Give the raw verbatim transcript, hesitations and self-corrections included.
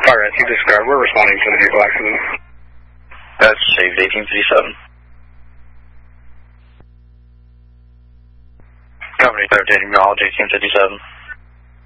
Fire rescue, this is Guard. We're responding to the vehicle accident. That's saved eighteen fifty-seven. Company thirteen, acknowledge eighteen fifty-seven.